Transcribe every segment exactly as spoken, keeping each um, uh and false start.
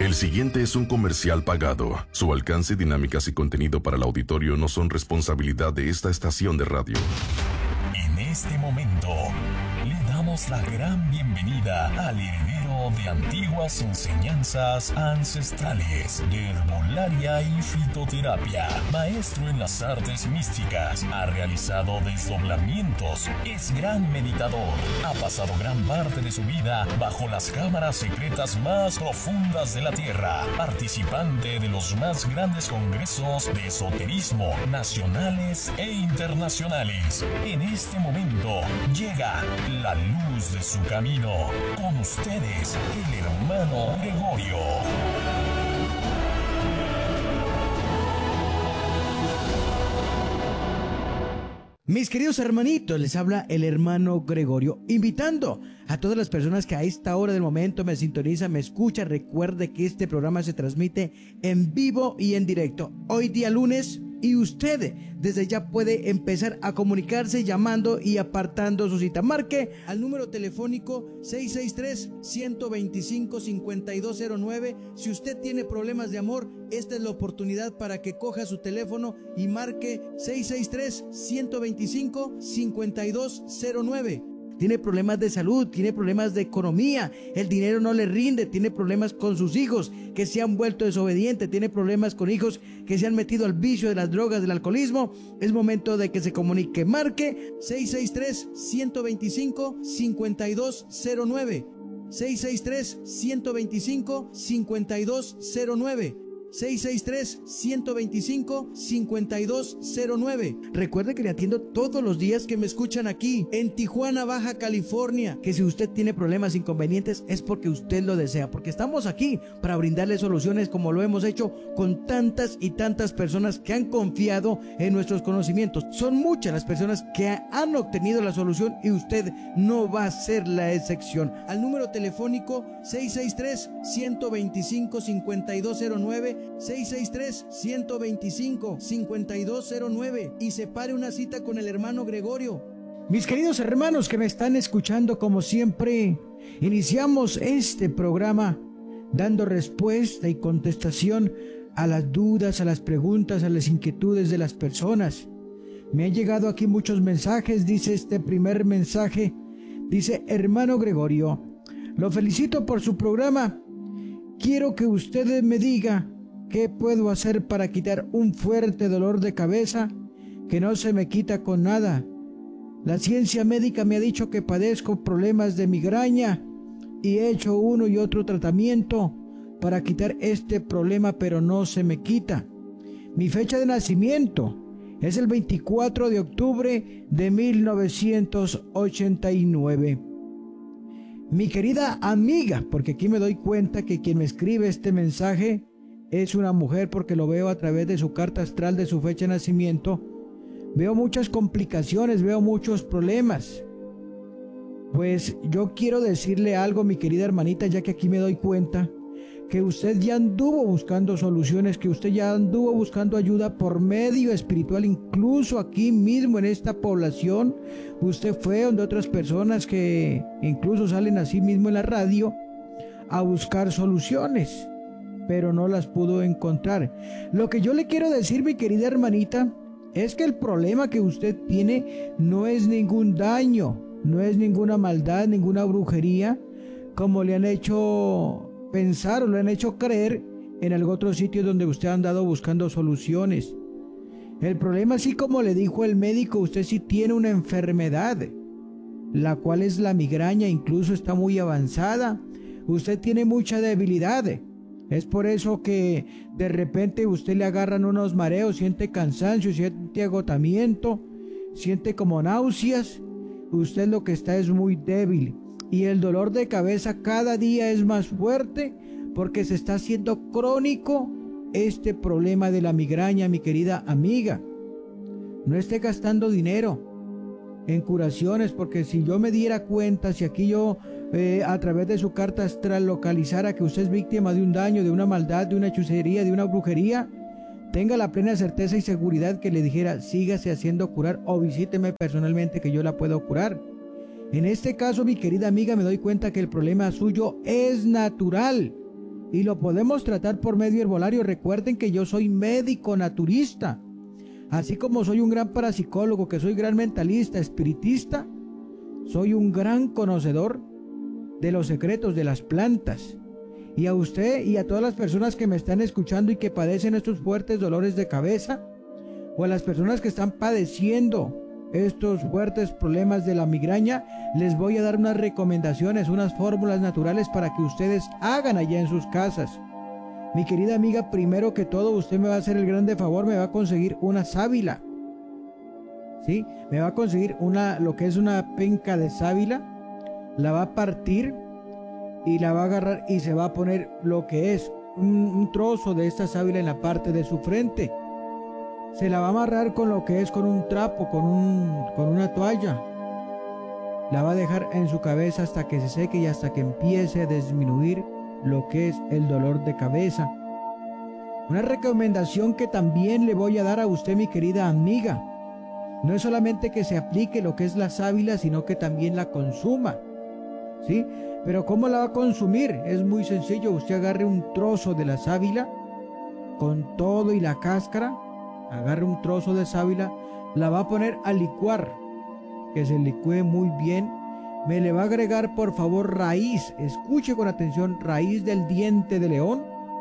El siguiente es un comercial pagado. Su alcance, dinámicas y contenido para el auditorio no son responsabilidad de esta estación de radio. En este momento, le damos la gran bienvenida al heredero de antiguas enseñanzas ancestrales de herbolaria y fitoterapia, maestro en las artes místicas, ha realizado desdoblamientos, es gran meditador, ha pasado gran parte de su vida bajo las cámaras secretas más profundas de la Tierra, participante de los más grandes congresos de esoterismo nacionales e internacionales. En este momento llega la luz de su camino. Con ustedes, el hermano Gregorio. Mis queridos hermanitos, les habla el hermano Gregorio, invitando a todas las personas que a esta hora del momento me sintonizan, me escuchan. Recuerde que este programa se transmite en vivo y en directo, hoy día lunes, y usted desde ya puede empezar a comunicarse llamando y apartando su cita. Marque al número telefónico seis seis tres, uno dos cinco, cinco dos cero nueve. Si usted tiene problemas de amor, esta es la oportunidad para que coja su teléfono y marque seis seis tres, uno dos cinco, cinco dos cero nueve. Tiene problemas de salud, tiene problemas de economía, el dinero no le rinde, tiene problemas con sus hijos que se han vuelto desobedientes, tiene problemas con hijos que se han metido al vicio de las drogas, del alcoholismo. Es momento de que se comunique. Marque seis seis tres, uno dos cinco, cinco dos cero nueve. seis seis tres, uno dos cinco, cinco dos cero nueve. seis seis tres, uno dos cinco, cinco dos cero nueve. Recuerde que le atiendo todos los días que me escuchan aquí en Tijuana, Baja California. Que si usted tiene problemas, inconvenientes, es porque usted lo desea, porque estamos aquí para brindarle soluciones, como lo hemos hecho con tantas y tantas personas que han confiado en nuestros conocimientos. Son muchas las personas que han obtenido la solución y usted no va a ser la excepción. Al número telefónico seis seis tres, uno dos cinco, cinco dos cero nueve, seis seis tres, uno dos cinco, cinco dos cero nueve, y separe una cita con el hermano Gregorio. Mis queridos hermanos que me están escuchando, como siempre, iniciamos este programa dando respuesta y contestación a las dudas, a las preguntas, a las inquietudes de las personas. Me han llegado aquí muchos mensajes. Dice este primer mensaje, dice: hermano Gregorio, lo felicito por su programa. Quiero que usted me diga ¿qué puedo hacer para quitar un fuerte dolor de cabeza que no se me quita con nada? La ciencia médica me ha dicho que padezco problemas de migraña y he hecho uno y otro tratamiento para quitar este problema, pero no se me quita. Mi fecha de nacimiento es el veinticuatro de octubre de mil novecientos ochenta y nueve. Mi querida amiga, porque aquí me doy cuenta que quien me escribe este mensaje es una mujer, porque lo veo a través de su carta astral, de su fecha de nacimiento. Veo muchas complicaciones, veo muchos problemas. Pues yo quiero decirle algo, mi querida hermanita, ya que aquí me doy cuenta que usted ya anduvo buscando soluciones, que usted ya anduvo buscando ayuda por medio espiritual, incluso aquí mismo en esta población. Usted fue donde otras personas que incluso salen así mismo en la radio a buscar soluciones, pero no las pudo encontrar. Lo que yo le quiero decir, mi querida hermanita, es que el problema que usted tiene no es ningún daño, no es ninguna maldad, ninguna brujería, como le han hecho pensar o le han hecho creer en algún otro sitio donde usted ha andado buscando soluciones. El problema, así como le dijo el médico, usted sí tiene una enfermedad, la cual es la migraña, incluso está muy avanzada. Usted tiene mucha debilidad. Es por eso que de repente usted le agarran unos mareos, siente cansancio, siente agotamiento, siente como náuseas. Usted lo que está es muy débil, y el dolor de cabeza cada día es más fuerte porque se está haciendo crónico este problema de la migraña, mi querida amiga. No esté gastando dinero en curaciones, porque si yo me diera cuenta, si aquí yo eh, a través de su carta astral localizara que usted es víctima de un daño, de una maldad, de una hechicería, de una brujería, tenga la plena certeza y seguridad que le dijera: sígase haciendo curar o visíteme personalmente que yo la puedo curar. En este caso, mi querida amiga, me doy cuenta que el problema suyo es natural. y lo podemos tratar por medio herbolario. Recuerden que yo soy médico naturista, así como soy un gran parapsicólogo, que soy gran mentalista, espiritista, soy un gran conocedor de los secretos de las plantas. Y a usted y a todas las personas que me están escuchando y que padecen estos fuertes dolores de cabeza, o a las personas que están padeciendo estos fuertes problemas de la migraña, les voy a dar unas recomendaciones, unas fórmulas naturales para que ustedes hagan allá en sus casas. Mi querida amiga, primero que todo, usted me va a hacer el grande favor, me va a conseguir una sábila, ¿sí? Me va a conseguir una, lo que es una penca de sábila, la va a partir y la va a agarrar y se va a poner lo que es un, un trozo de esta sábila en la parte de su frente. Se la va a amarrar con lo que es con un trapo, con, un, con una toalla. La va a dejar en su cabeza hasta que se seque y hasta que empiece a disminuir lo que es el dolor de cabeza. Una recomendación que también le voy a dar a usted, mi querida amiga, no es solamente que se aplique lo que es la sábila, sino que también la consuma, ¿sí? Pero ¿cómo la va a consumir? Es muy sencillo. Usted agarre un trozo de la sábila con todo y la cáscara, agarre un trozo de sábila, la va a poner a licuar, que se licúe muy bien. Me le va a agregar, por favor, raíz, escuche con atención, raíz del diente de león,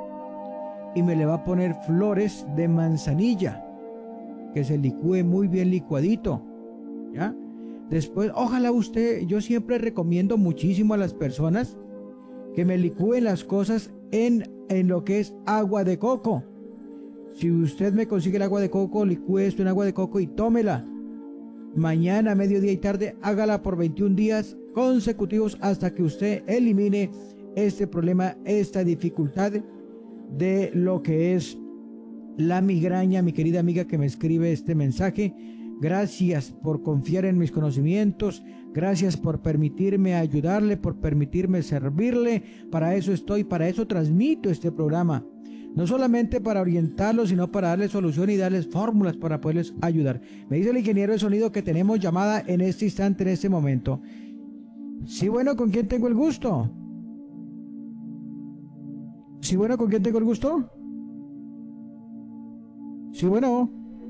y me le va a poner flores de manzanilla, que se licúe muy bien licuadito, ¿ya? Después, ojalá usted, yo siempre recomiendo muchísimo a las personas que me licúen las cosas en, en lo que es agua de coco. Si usted me consigue el agua de coco, licúe esto en agua de coco y tómela. Mañana, mediodía y tarde, hágala por veintiún días consecutivos hasta que usted elimine este problema, esta dificultad de lo que es la migraña. Mi querida amiga que me escribe este mensaje, gracias por confiar en mis conocimientos, gracias por permitirme ayudarle, por permitirme servirle. Para eso estoy, para eso transmito este programa. No solamente para orientarlos, sino para darles solución y darles fórmulas para poderles ayudar. Me dice el ingeniero de sonido que tenemos llamada en este instante, en este momento. Sí, bueno, ¿con quién tengo el gusto? Sí, bueno, ¿con quién tengo el gusto? Sí, bueno.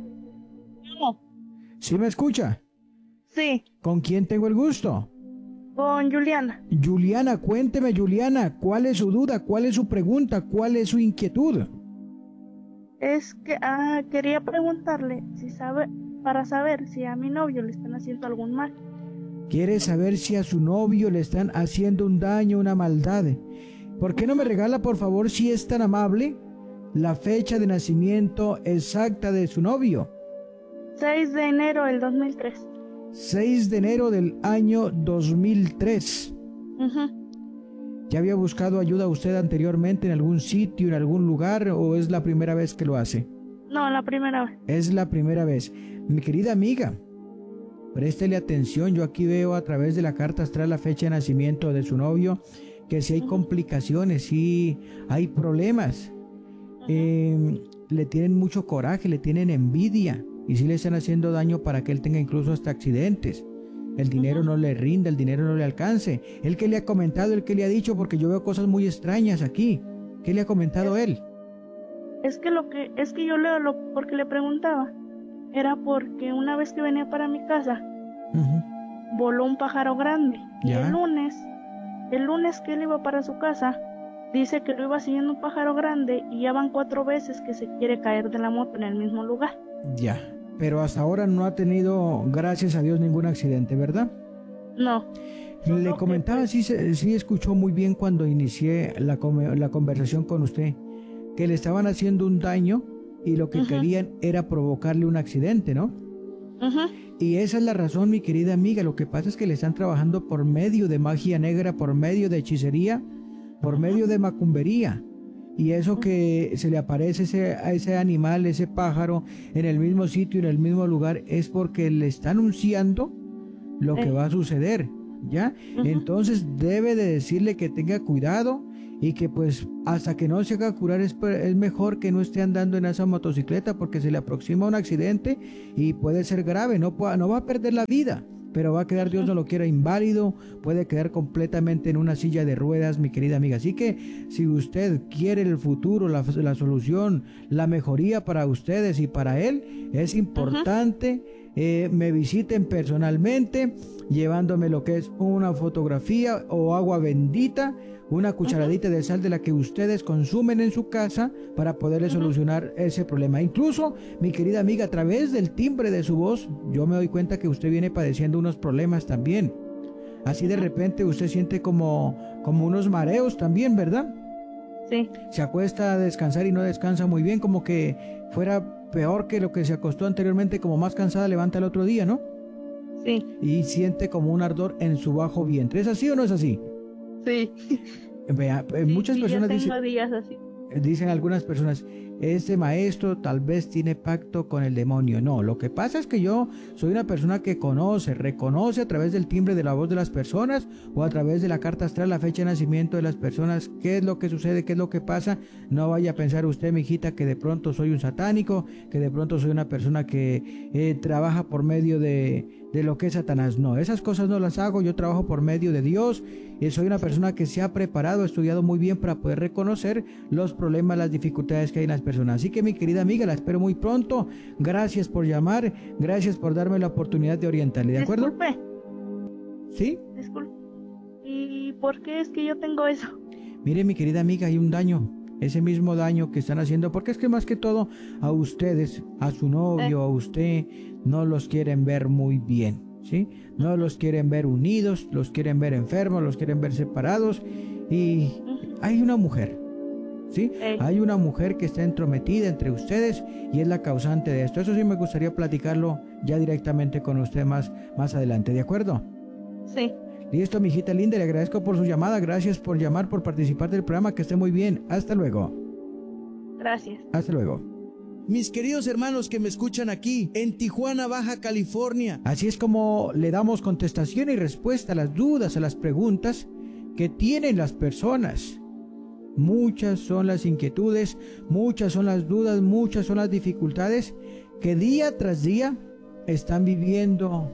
No. ¿Sí me escucha? Sí. ¿Con quién tengo el gusto? Con Juliana. Juliana, cuénteme, Juliana, ¿cuál es su duda? ¿Cuál es su pregunta? ¿Cuál es su inquietud? Es que ah, quería preguntarle si sabe, para saber si a mi novio le están haciendo algún mal. ¿Quiere saber si a su novio le están haciendo un daño, una maldad? ¿Por qué no me regala, por favor, si es tan amable, la fecha de nacimiento exacta de su novio? seis de enero del dos mil tres. seis de enero del año dos mil tres. Uh-huh. ¿Ya había buscado ayuda usted anteriormente en algún sitio, en algún lugar, o es la primera vez que lo hace? No, la primera vez. Es la primera vez. Mi querida amiga, préstele atención. Yo aquí veo a través de la carta astral la fecha de nacimiento de su novio, que si hay uh-huh. complicaciones, si hay problemas. Uh-huh. Eh, le tienen mucho coraje, le tienen envidia. Y si le están haciendo daño para que él tenga incluso hasta accidentes. El dinero no le rinde, el dinero no le alcance. ¿El que le ha comentado, el que le ha dicho? Porque yo veo cosas muy extrañas aquí. ¿Qué le ha comentado él? Es que lo que es que yo leo lo porque le preguntaba era porque una vez que venía para mi casa uh-huh. voló un pájaro grande. Y el lunes, el lunes que él iba para su casa, dice que lo iba siguiendo un pájaro grande y ya van cuatro veces que se quiere caer de la moto en el mismo lugar. Ya. Pero hasta ahora no ha tenido, gracias a Dios, ningún accidente, ¿verdad? No. Le comentaba, sí, sí escuchó muy bien cuando inicié la, la conversación con usted, que le estaban haciendo un daño y lo que uh-huh. querían era provocarle un accidente, ¿no? Uh-huh. Y esa es la razón, mi querida amiga. Lo que pasa es que le están trabajando por medio de magia negra, por medio de hechicería, por uh-huh. medio de macumbería. Y eso que se le aparece ese, a ese animal, ese pájaro, en el mismo sitio, en el mismo lugar, es porque le está anunciando lo que va a suceder, ¿ya? Uh-huh. Entonces debe de decirle que tenga cuidado y que pues hasta que no se haga curar es, es mejor que no esté andando en esa motocicleta porque se le aproxima un accidente y puede ser grave, no, no va a perder la vida, pero va a quedar, Dios no lo quiera, inválido, puede quedar completamente en una silla de ruedas, mi querida amiga. Así que si usted quiere el futuro, la, la solución, la mejoría para ustedes y para él, es importante uh-huh. eh, me visiten personalmente, llevándome lo que es una fotografía o agua bendita, una cucharadita uh-huh. de sal de la que ustedes consumen en su casa para poderle uh-huh. solucionar ese problema. Incluso, mi querida amiga, a través del timbre de su voz, yo me doy cuenta que usted viene padeciendo unos problemas también. Así de repente usted siente como, como unos mareos también, ¿verdad? Sí. Se acuesta a descansar y no descansa muy bien, como que fuera peor que lo que se acostó anteriormente, como más cansada levanta el otro día, ¿no? Sí. Y siente como un ardor en su bajo vientre. ¿Es así o no es así? Sí. Vea, muchas sí, personas tengo dicen, días así. dicen algunas personas, este maestro tal vez tiene pacto con el demonio. No, lo que pasa es que yo soy una persona que conoce, reconoce a través del timbre de la voz de las personas o a través de la carta astral, la fecha de nacimiento de las personas, qué es lo que sucede, qué es lo que pasa. No vaya a pensar usted, mijita, que de pronto soy un satánico, que de pronto soy una persona que eh, trabaja por medio de, de lo que es Satanás. No, esas cosas no las hago, yo trabajo por medio de Dios y soy una persona que se ha preparado, ha estudiado muy bien para poder reconocer los problemas, las dificultades que hay en las personas. Así que, mi querida amiga, la espero muy pronto. Gracias por llamar, gracias por darme la oportunidad de orientarle, ¿de acuerdo? Disculpe. ¿Sí? Disculpe. ¿Y por qué es que yo tengo eso? Mire, mi querida amiga, hay un daño, ese mismo daño que están haciendo, porque es que más que todo a ustedes, a su novio, eh. a usted, no los quieren ver muy bien, ¿sí? No los quieren ver unidos, los quieren ver enfermos, los quieren ver separados, y hay una mujer, ¿sí? Eh. Hay una mujer que está entrometida entre ustedes y es la causante de esto. Eso sí me gustaría platicarlo ya directamente con usted más, más adelante, ¿de acuerdo? Sí. Listo, mi hijita linda, le agradezco por su llamada, gracias por llamar, por participar del programa, que esté muy bien, hasta luego. Gracias. Hasta luego. Mis queridos hermanos que me escuchan aquí, en Tijuana, Baja California. Así es como le damos contestación y respuesta a las dudas, a las preguntas que tienen las personas. Muchas son las inquietudes, muchas son las dudas, muchas son las dificultades que día tras día están viviendo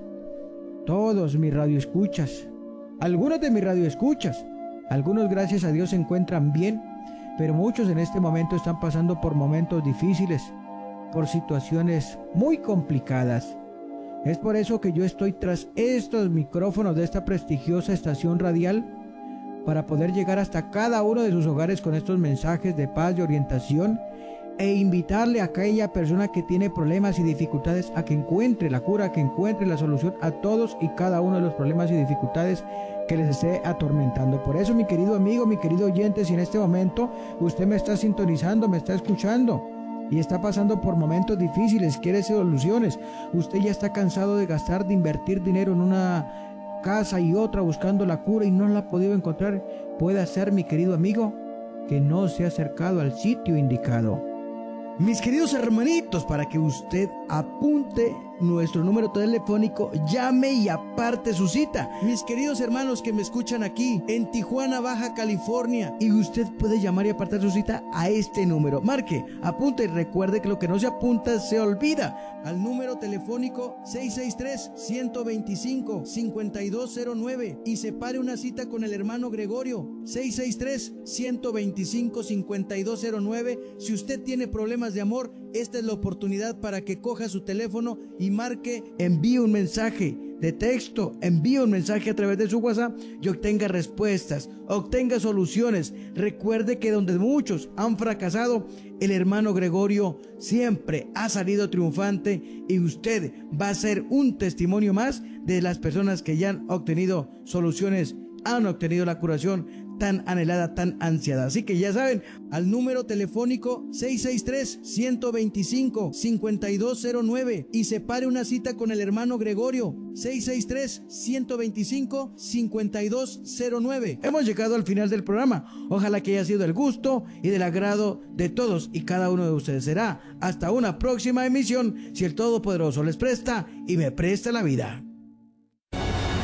todos mis radioescuchas. Algunos de mis radioescuchas, algunos gracias a Dios se encuentran bien, pero muchos en este momento están pasando por momentos difíciles, por situaciones muy complicadas. Es por eso que yo estoy tras estos micrófonos de esta prestigiosa estación radial, para poder llegar hasta cada uno de sus hogares con estos mensajes de paz, de orientación, e invitarle a aquella persona que tiene problemas y dificultades a que encuentre la cura, a que encuentre la solución a todos y cada uno de los problemas y dificultades que les esté atormentando. Por eso, mi querido amigo, mi querido oyente, si en este momento usted me está sintonizando, me está escuchando y está pasando por momentos difíciles, quiere soluciones, usted ya está cansado de gastar, de invertir dinero en una casa y otra buscando la cura y no la ha podido encontrar, puede ser, mi querido amigo, que no se ha acercado al sitio indicado. Mis queridos hermanitos, para que usted apunte nuestro número telefónico, llame y aparte su cita. Mis queridos hermanos que me escuchan aquí en Tijuana, Baja California, y usted puede llamar y apartar su cita a este número. Marque, apunte y recuerde que lo que no se apunta se olvida. Al número telefónico seis seis tres, uno dos cinco, cinco dos cero nueve y separe una cita con el hermano Gregorio. seis seis tres, uno dos cinco, cinco dos cero nueve. Si usted tiene problemas de amor, esta es la oportunidad para que coja su teléfono y marque, envíe un mensaje de texto, envíe un mensaje a través de su WhatsApp y obtenga respuestas, obtenga soluciones. Recuerde que donde muchos han fracasado, el hermano Gregorio siempre ha salido triunfante y usted va a ser un testimonio más de las personas que ya han obtenido soluciones, han obtenido la curación tan anhelada, tan ansiada. Así que ya saben, al número telefónico seis seis tres, uno dos cinco, cinco dos cero nueve y separe una cita con el hermano Gregorio. seis seis tres, uno dos cinco, cinco dos cero nueve. Hemos llegado al final del programa. Ojalá que haya sido del gusto y del agrado de todos y cada uno de ustedes. Será hasta una próxima emisión, si el Todopoderoso les presta y me presta la vida.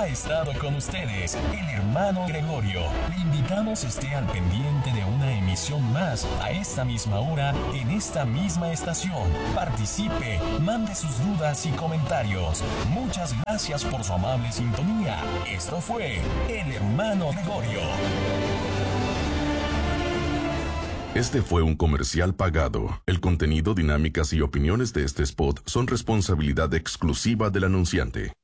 ha estado con ustedes el hermano Gregorio. Le invitamos esté al pendiente de una emisión más a esta misma hora en esta misma estación. Participe, mande sus dudas y comentarios. Muchas gracias por su amable sintonía. Esto fue el hermano Gregorio. Este fue un comercial pagado. El contenido, dinámicas y opiniones de este spot son responsabilidad exclusiva del anunciante.